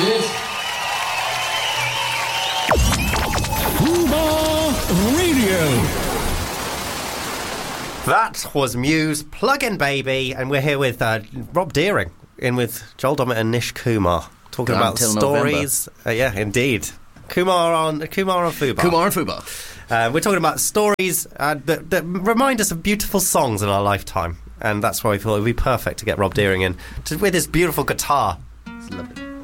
Cheers. Fubar Radio. That was Muse, Plug-in Baby, and we're here with Rob Deering, in with Joel Dommett and Nish Kumar, talking about stories. Yeah, indeed. Kumar on Fubar. Kumar and Fubar. We're talking about stories that remind us of beautiful songs in our lifetime, and that's why we thought it would be perfect to get Rob Deering in with his beautiful guitar. It's lovely.